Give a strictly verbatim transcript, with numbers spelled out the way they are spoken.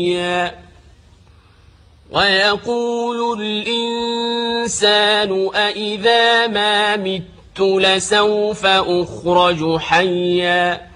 ويقول الإنسان أإذا ما مت لسوف أخرج حيا